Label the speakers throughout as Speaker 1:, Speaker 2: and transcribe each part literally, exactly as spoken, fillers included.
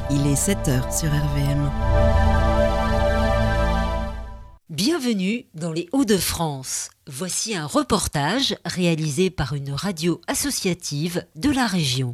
Speaker 1: Il est sept heures sur R V M.
Speaker 2: Bienvenue dans les Hauts-de-France. Voici un reportage réalisé par une radio associative de la région.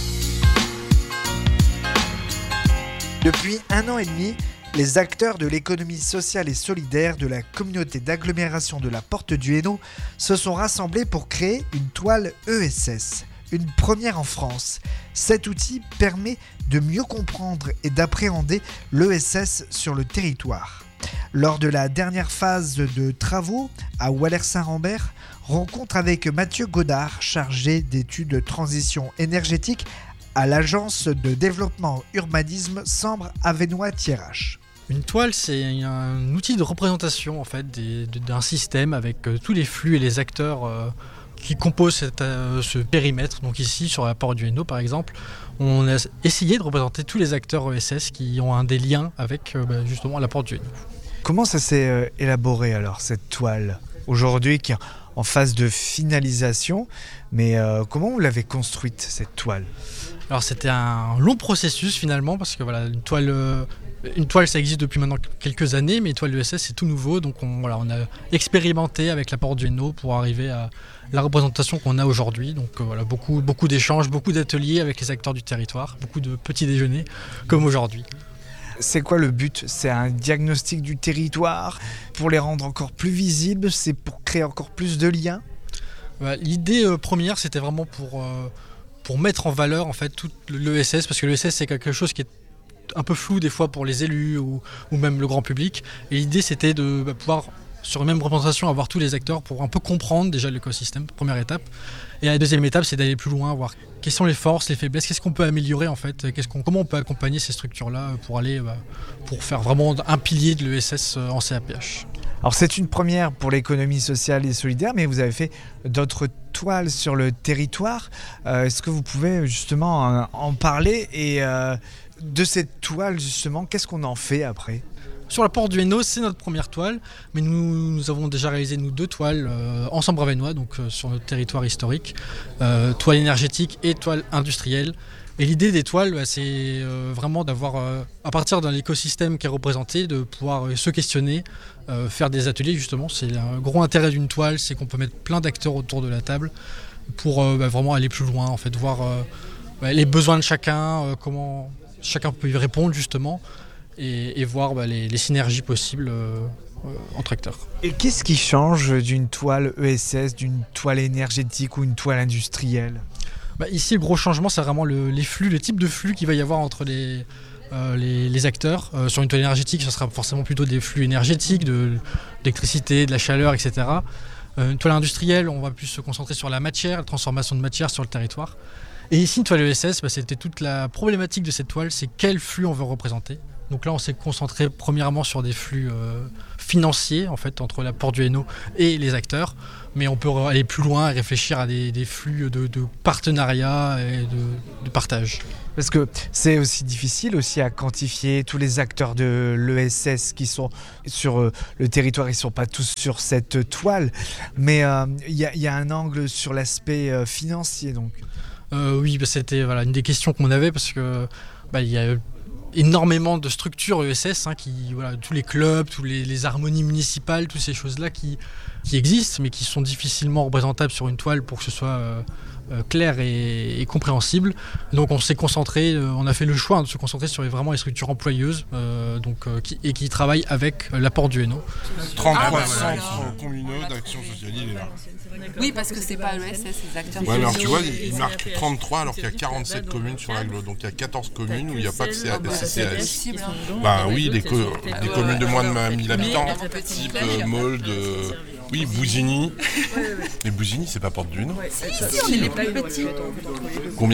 Speaker 3: Depuis un an et demi, les acteurs de l'économie sociale et solidaire de la communauté d'agglomération de la Porte du Hainaut se sont rassemblés pour créer une toile E S S, une première en France. Cet outil permet de mieux comprendre et d'appréhender l'E S S sur le territoire. Lors de la dernière phase de travaux à Walers-Saint-Rambert, rencontre avec Mathieu Godard, chargé d'études de transition énergétique à l'agence de développement urbanisme Sambre-Avesnois-Thiérache.
Speaker 4: Une toile, c'est un outil de représentation en fait, des, d'un système avec euh, tous les flux et les acteurs euh, qui composent cette, euh, ce périmètre. Donc ici, sur la Porte du Hainaut par exemple, on a essayé de représenter tous les acteurs E S S qui ont un des liens avec euh, bah, justement la Porte du Hainaut.
Speaker 3: Comment ça s'est euh, élaboré alors, cette toile, aujourd'hui qui est en phase de finalisation, mais euh, comment vous l'avez construite, cette toile ?
Speaker 4: Alors c'était un long processus finalement, parce que voilà, une toile... Euh, Une toile, ça existe depuis maintenant quelques années, mais une toile E S S, c'est tout nouveau. Donc on, voilà, on a expérimenté avec la Porte du Hainaut pour arriver à la représentation qu'on a aujourd'hui. Donc euh, voilà, beaucoup, beaucoup d'échanges, beaucoup d'ateliers avec les acteurs du territoire, beaucoup de petits déjeuners, comme aujourd'hui.
Speaker 3: C'est quoi le but ? C'est un diagnostic du territoire pour les rendre encore plus visibles ? C'est pour créer encore plus de liens ?
Speaker 4: Voilà, l'idée euh, première, c'était vraiment pour, euh, pour mettre en valeur en fait, tout l'E S S, parce que l'E S S, c'est quelque chose qui est un peu flou des fois pour les élus ou, ou même le grand public. Et l'idée, c'était de bah, pouvoir, sur une même représentation, avoir tous les acteurs pour un peu comprendre déjà l'écosystème, première étape. Et la deuxième étape, c'est d'aller plus loin, voir quelles sont les forces, les faiblesses, qu'est-ce qu'on peut améliorer en fait, qu'est-ce qu'on, comment on peut accompagner ces structures-là pour aller, bah, pour faire vraiment un pilier de l'E S S en C A P H.
Speaker 3: Alors c'est une première pour l'économie sociale et solidaire, mais vous avez fait d'autres toiles sur le territoire. Euh, est-ce que vous pouvez justement en parler et euh, de cette toile justement, qu'est-ce qu'on en fait après ?
Speaker 4: Sur la Porte du Hainaut, c'est notre première toile, mais nous, nous avons déjà réalisé nous deux toiles euh, en Sambre-Avesnois, donc euh, sur notre territoire historique, euh, toile énergétique et toile industrielle. Et l'idée des toiles, bah, c'est euh, vraiment d'avoir, euh, à partir d'un écosystème qui est représenté, de pouvoir euh, se questionner, euh, faire des ateliers justement. C'est un gros intérêt d'une toile, c'est qu'on peut mettre plein d'acteurs autour de la table pour euh, bah, vraiment aller plus loin, en fait, voir euh, bah, les besoins de chacun, euh, comment chacun peut y répondre justement, et, et voir bah, les, les synergies possibles euh, euh, entre acteurs.
Speaker 3: Et qu'est-ce qui change d'une toile E S S, d'une toile énergétique ou une toile industrielle ?
Speaker 4: Bah, ici, le gros changement, c'est vraiment le, les flux, le type de flux qu'il va y avoir entre les, euh, les, les acteurs. Euh, sur une toile énergétique, ce sera forcément plutôt des flux énergétiques, de, d'électricité, de la chaleur, et cetera. Euh, une toile industrielle, on va plus se concentrer sur la matière, la transformation de matière sur le territoire. Et ici, une toile E S S, bah, c'était toute la problématique de cette toile, c'est quel flux on veut représenter. Donc là, on s'est concentré premièrement sur des flux euh, financiers, en fait, entre la Porte du Hainaut et les acteurs. Mais on peut aller plus loin et réfléchir à des, des flux de, de partenariat et de, de partage.
Speaker 3: Parce que c'est aussi difficile aussi à quantifier tous les acteurs de l'E S S qui sont sur euh, le territoire. Ils ne sont pas tous sur cette toile. Mais il euh, y, y a un angle sur l'aspect euh, financier, donc.
Speaker 4: Euh, oui, bah, c'était voilà, une des questions qu'on avait parce que bah, y a énormément de structures E S S, hein, qui, voilà, tous les clubs, tous les, les harmonies municipales, toutes ces choses-là qui, qui existent, mais qui sont difficilement représentables sur une toile pour que ce soit euh, euh, clair et, et compréhensible. Donc on s'est concentré, euh, on a fait le choix hein, de se concentrer sur les, vraiment les structures employeuses euh, donc, euh, qui, et qui travaillent avec euh, la Porte du Hainaut.
Speaker 5: trente-trois centres communaux d'action sociale, il est là.
Speaker 6: Oui, parce que c'est pas l'E S S, les acteurs.
Speaker 5: Ouais, mais alors tu vois, il marque trente-trois alors qu'il y a quarante-sept communes sur l'agglo. Donc il y a quatorze communes où il n'y a pas de C C A S. Bah oui, des, co- des communes de moins de mille habitants, type euh, Molde, euh, oui, Bousigny. Mais Bousigny, c'est pas Porte du Hainaut.
Speaker 6: Si, si, on est les plus petits.
Speaker 5: Combien ?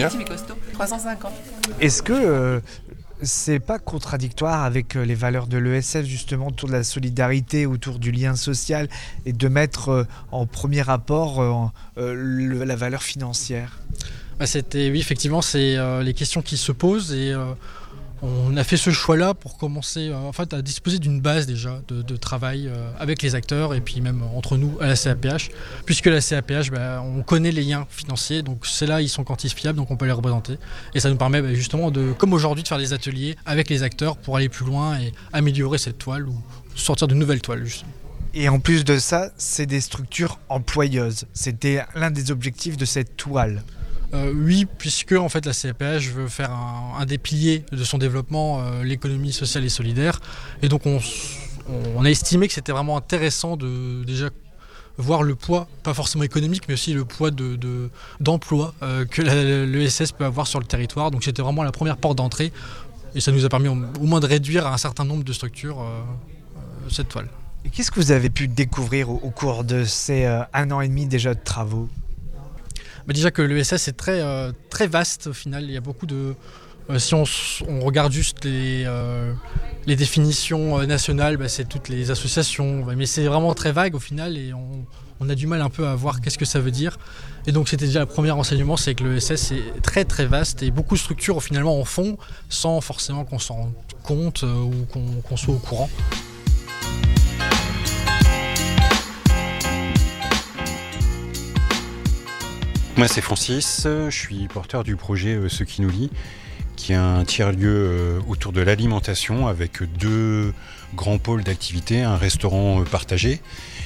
Speaker 6: trois cent cinquante.
Speaker 3: Est-ce que euh, c'est pas contradictoire avec les valeurs de l'E S F justement autour de la solidarité, autour du lien social et de mettre euh, en premier rapport euh, euh, le, la valeur financière ?
Speaker 4: Bah c'était, oui, effectivement, c'est euh, les questions qui se posent et euh, On a fait ce choix-là pour commencer euh, en fait, à disposer d'une base déjà de, de travail euh, avec les acteurs et puis même entre nous à la C A P H. Puisque la C A P H, bah, on connaît les liens financiers, donc c'est là ils sont quantifiables, donc on peut les représenter. Et ça nous permet bah, justement, de, comme aujourd'hui, de faire des ateliers avec les acteurs pour aller plus loin et améliorer cette toile ou sortir de nouvelles toiles justement.
Speaker 3: Et en plus de ça, c'est des structures employeuses. C'était l'un des objectifs de cette toile.
Speaker 4: Euh, oui, puisque en fait la C A P H veut faire un, un des piliers de son développement, euh, l'économie sociale et solidaire. Et donc on, on a estimé que c'était vraiment intéressant de déjà voir le poids, pas forcément économique, mais aussi le poids de, de, d'emploi euh, que l'E S S peut avoir sur le territoire. Donc c'était vraiment la première porte d'entrée. Et ça nous a permis au, au moins de réduire à un certain nombre de structures euh, euh, cette toile.
Speaker 3: Et qu'est-ce que vous avez pu découvrir au, au cours de ces euh, un an et demi déjà de travaux ?
Speaker 4: Bah déjà que l'E S S est très, euh, très vaste au final, il y a beaucoup de... Euh, si on, on regarde juste les, euh, les définitions euh, nationales, bah c'est toutes les associations, mais c'est vraiment très vague au final et on, on a du mal un peu à voir qu'est-ce que ça veut dire. Et donc c'était déjà le premier enseignement, c'est que l'E S S est très très vaste et beaucoup de structures finalement en font sans forcément qu'on s'en rende compte euh, ou qu'on, qu'on soit au courant.
Speaker 7: Moi c'est Francis, je suis porteur du projet Ce qui nous lie, qui est un tiers-lieu autour de l'alimentation avec deux grands pôles d'activité, un restaurant partagé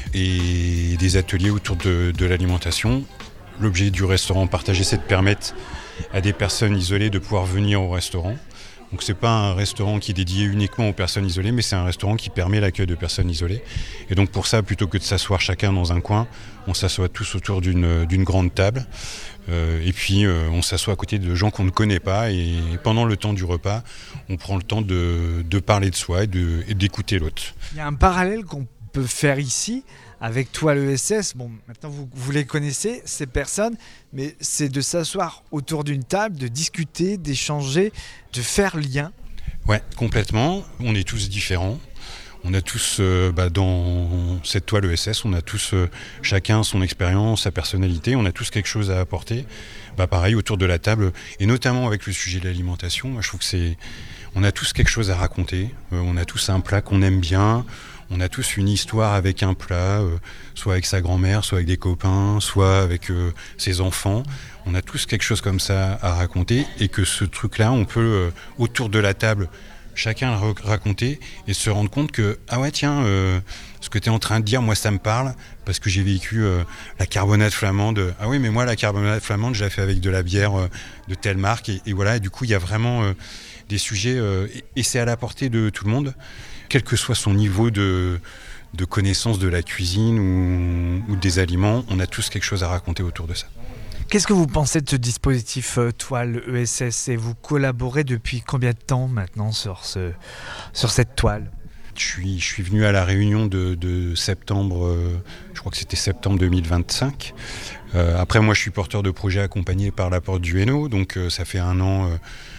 Speaker 7: et des ateliers autour de, de l'alimentation. L'objet du restaurant partagé, c'est de permettre à des personnes isolées de pouvoir venir au restaurant. Donc c'est pas un restaurant qui est dédié uniquement aux personnes isolées, mais c'est un restaurant qui permet l'accueil de personnes isolées. Et donc pour ça, plutôt que de s'asseoir chacun dans un coin, on s'assoit tous autour d'une, d'une grande table. Euh, et puis euh, on s'assoit à côté de gens qu'on ne connaît pas. Et pendant le temps du repas, on prend le temps de, de parler de soi et, de, et d'écouter l'autre.
Speaker 3: Il y a un parallèle qu'on peut faire ici avec toi l'E S S. Bon, maintenant vous, vous les connaissez, ces personnes, mais c'est de s'asseoir autour d'une table, de discuter, d'échanger, de faire lien.
Speaker 7: Ouais, complètement. On est tous différents. On a tous, euh, bah, dans cette toile E S S, on a tous euh, chacun son expérience, sa personnalité. On a tous quelque chose à apporter. Bah, pareil, autour de la table, et notamment avec le sujet de l'alimentation. Moi, je trouve que c'est, on a tous quelque chose à raconter. Euh, on a tous un plat qu'on aime bien. On a tous une histoire avec un plat, euh, soit avec sa grand-mère, soit avec des copains, soit avec euh, ses enfants. On a tous quelque chose comme ça à raconter et que ce truc-là, on peut, euh, autour de la table, chacun le raconter et se rendre compte que, ah ouais, tiens, euh, ce que tu es en train de dire, moi, ça me parle parce que j'ai vécu euh, la carbonate flamande. Ah oui, mais moi, la carbonate flamande, je la fais avec de la bière euh, de telle marque. Et, et voilà, et du coup, il y a vraiment euh, des sujets euh, et, et c'est à la portée de tout le monde. Quel que soit son niveau de, de connaissance de la cuisine ou, ou des aliments, on a tous quelque chose à raconter autour de ça.
Speaker 3: Qu'est-ce que vous pensez de ce dispositif euh, toile E S S et vous collaborez depuis combien de temps maintenant sur, ce, sur cette toile ?
Speaker 7: Je suis, je suis venu à la réunion de, de septembre, euh, je crois que c'était septembre deux mille vingt-cinq. Euh, après moi je suis porteur de projet accompagné par la Porte du Hainaut, donc euh, ça fait un an euh,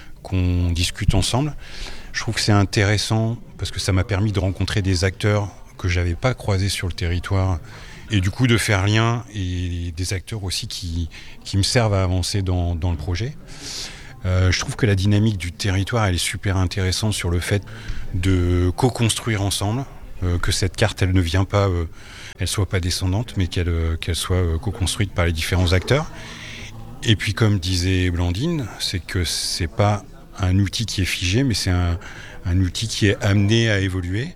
Speaker 7: qu'on discute ensemble. Je trouve que c'est intéressant parce que ça m'a permis de rencontrer des acteurs que je n'avais pas croisés sur le territoire et du coup de faire lien et des acteurs aussi qui, qui me servent à avancer dans, dans le projet. Euh, je trouve que la dynamique du territoire elle est super intéressante sur le fait de co-construire ensemble, euh, que cette carte elle ne vient pas, euh, elle soit pas descendante mais qu'elle, euh, qu'elle soit euh, co-construite par les différents acteurs. Et puis comme disait Blandine, c'est que c'est pas un outil qui est figé, mais c'est un, un outil qui est amené à évoluer.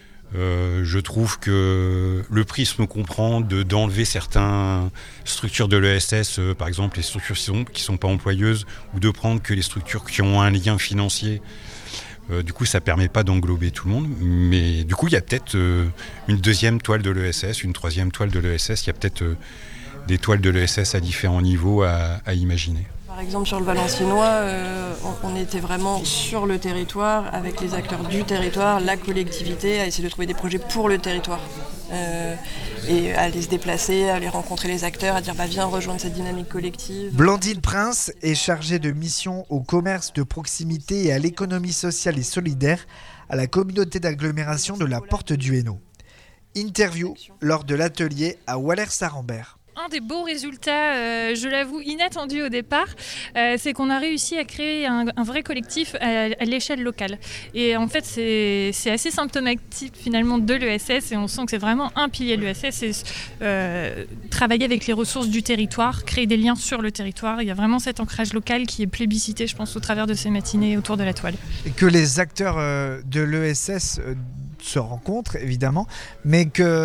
Speaker 7: Euh, je trouve que le prisme comprend de, d'enlever certaines structures de l'E S S, euh, par exemple les structures qui sont, qui sont pas employeuses, ou de prendre que les structures qui ont un lien financier. Euh, du coup, ça permet pas d'englober tout le monde, mais du coup, il y a peut-être euh, une deuxième toile de l'E S S, une troisième toile de l'E S S. Il y a peut-être euh, des toiles de l'E S S à différents niveaux à, à imaginer.
Speaker 8: Par exemple, sur le Valenciennois, euh, on, on était vraiment sur le territoire, avec les acteurs du territoire, la collectivité, à essayer de trouver des projets pour le territoire. Euh, et à aller se déplacer, à aller rencontrer les acteurs, à dire bah, viens rejoindre cette dynamique collective.
Speaker 3: Blandine Prince est chargée de mission au commerce de proximité et à l'économie sociale et solidaire à la communauté d'agglomération de la Porte du Hainaut. Interview lors de l'atelier à Walers-Sarambert.
Speaker 9: un des beaux résultats, euh, je l'avoue, inattendus au départ, euh, c'est qu'on a réussi à créer un, un vrai collectif à, à l'échelle locale. Et en fait, c'est, c'est assez symptomatique finalement de l'E S S et on sent que c'est vraiment un pilier de l'E S S, c'est euh, travailler avec les ressources du territoire, créer des liens sur le territoire. Il y a vraiment cet ancrage local qui est plébiscité, je pense, au travers de ces matinées autour de la toile.
Speaker 3: Et que les acteurs euh, de l'E S S euh, se rencontrent évidemment, mais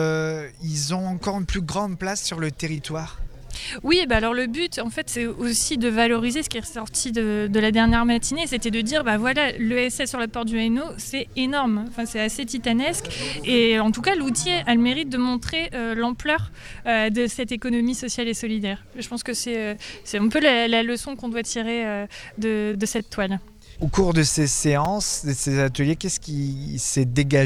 Speaker 3: qu'ils ont encore une plus grande place sur le territoire.
Speaker 9: Oui, bah alors le but, en fait, c'est aussi de valoriser ce qui est ressorti de, de la dernière matinée, c'était de dire, bah voilà, l'E S S sur la porte du Hainaut, c'est énorme, enfin, c'est assez titanesque, et en tout cas, l'outil a le mérite de montrer euh, l'ampleur euh, de cette économie sociale et solidaire. Je pense que c'est, euh, c'est un peu la, la leçon qu'on doit tirer euh, de, de cette toile.
Speaker 3: Au cours de ces séances, de ces ateliers, qu'est-ce qui s'est dégagé ?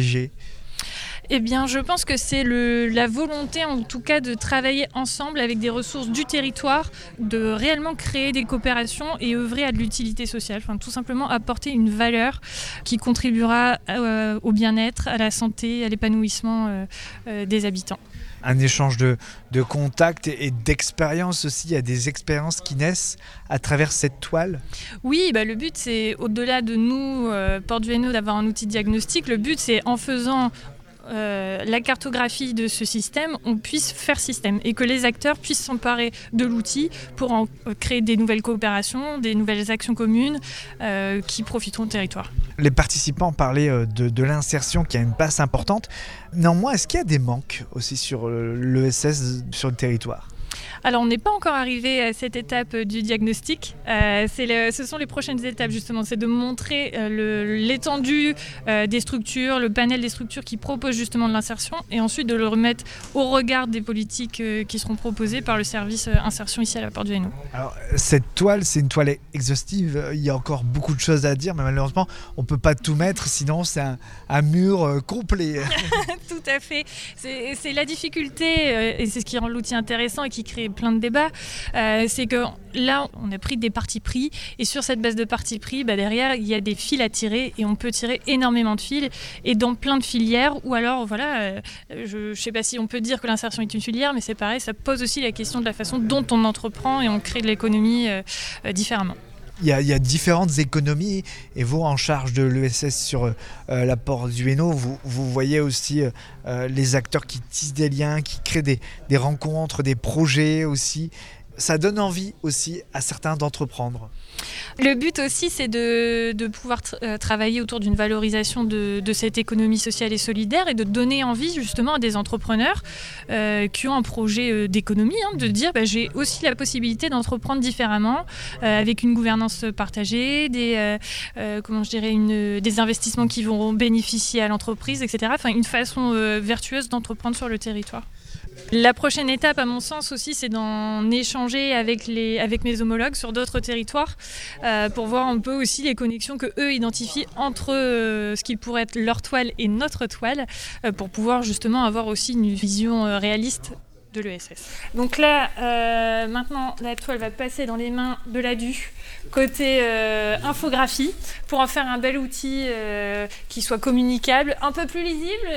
Speaker 9: Eh bien, je pense que c'est le, la volonté, en tout cas, de travailler ensemble avec des ressources du territoire, de réellement créer des coopérations et œuvrer à de l'utilité sociale. Enfin, tout simplement apporter une valeur qui contribuera euh, au bien-être, à la santé, à l'épanouissement euh, euh, des habitants.
Speaker 3: Un échange de, de contacts et, et d'expériences aussi. Il y a des expériences qui naissent à travers cette toile.
Speaker 9: Oui, bah, le but, c'est, au-delà de nous, euh, Porte du Hainaut, d'avoir un outil de diagnostic, le but, c'est en faisant Euh, la cartographie de ce système, on puisse faire système et que les acteurs puissent s'emparer de l'outil pour en créer des nouvelles coopérations, des nouvelles actions communes euh, qui profiteront au territoire.
Speaker 3: Les participants parlaient de, de l'insertion qui a une place importante. Néanmoins, est-ce qu'il y a des manques aussi sur l'E S S sur le territoire ?
Speaker 9: Alors, on n'est pas encore arrivé à cette étape du diagnostic. Euh, c'est le, ce sont les prochaines étapes, justement. C'est de montrer euh, le, l'étendue euh, des structures, le panel des structures qui proposent justement de l'insertion et ensuite de le remettre au regard des politiques euh, qui seront proposées par le service euh, insertion ici à la Porte du Hainaut.
Speaker 3: Alors, cette toile, c'est une toile exhaustive. Il y a encore beaucoup de choses à dire, mais malheureusement, on ne peut pas tout mettre, sinon c'est un, un mur euh, complet.
Speaker 9: Tout à fait. C'est, c'est la difficulté, euh, et c'est ce qui rend l'outil intéressant et qui crée plein de débats, euh, c'est que là, on a pris des partis pris et sur cette base de partis pris, bah, derrière, il y a des fils à tirer et on peut tirer énormément de fils et dans plein de filières ou alors, voilà, euh, je ne sais pas si on peut dire que l'insertion est une filière, mais c'est pareil, ça pose aussi la question de la façon dont on entreprend et on crée de l'économie euh, euh, différemment.
Speaker 3: Il y, a, il y a différentes économies et vous, en charge de l'E S S sur euh, la Porte du Hainaut, vous, vous voyez aussi euh, les acteurs qui tissent des liens, qui créent des, des rencontres, des projets aussi. Ça donne envie aussi à certains d'entreprendre.
Speaker 9: Le but aussi, c'est de, de pouvoir tra- travailler autour d'une valorisation de, de cette économie sociale et solidaire et de donner envie justement à des entrepreneurs euh, qui ont un projet euh, d'économie, hein, de dire bah, j'ai aussi la possibilité d'entreprendre différemment euh, avec une gouvernance partagée, des, euh, euh, comment je dirais, une, des investissements qui vont bénéficier à l'entreprise, et cetera. Enfin, une façon euh, vertueuse d'entreprendre sur le territoire. La prochaine étape, à mon sens aussi, c'est d'en échanger avec, les, avec mes homologues sur d'autres territoires euh, pour voir un peu aussi les connexions qu'eux identifient entre euh, ce qui pourrait être leur toile et notre toile euh, pour pouvoir justement avoir aussi une vision euh, réaliste de l'E S S. Donc là, euh, maintenant, la toile va passer dans les mains de l'A D U côté euh, infographie pour en faire un bel outil euh, qui soit communicable, un peu plus lisible.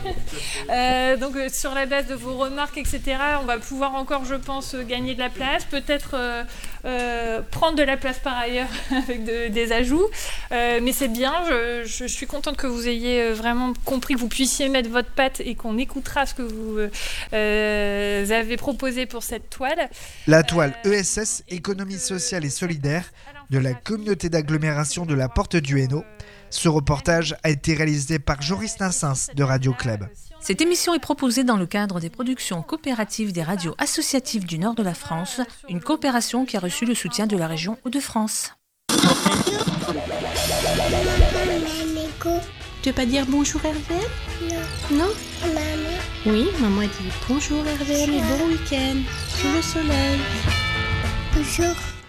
Speaker 9: euh, donc euh, sur la base de vos remarques, et cetera, on va pouvoir encore, je pense, gagner de la place, peut-être euh, euh, prendre de la place par ailleurs avec de, des ajouts. Euh, mais c'est bien, je, je, je suis contente que vous ayez vraiment compris, que vous puissiez mettre votre patte et qu'on écoutera ce que vous euh, avez proposé pour cette toile.
Speaker 3: La toile E S S, économie sociale et solidaire, de la communauté d'agglomération de la Porte du Hainaut. Ce reportage a été réalisé par Joris Nassens de Radio Club.
Speaker 10: Cette émission est proposée dans le cadre des productions coopératives des radios associatives du nord de la France, une coopération qui a reçu le soutien de la région Hauts-de-France.
Speaker 11: Tu veux pas dire bonjour R V M ? Non. Non ? Maman. Oui, maman dit bonjour R V M et bon week-end sous le soleil. Bonjour.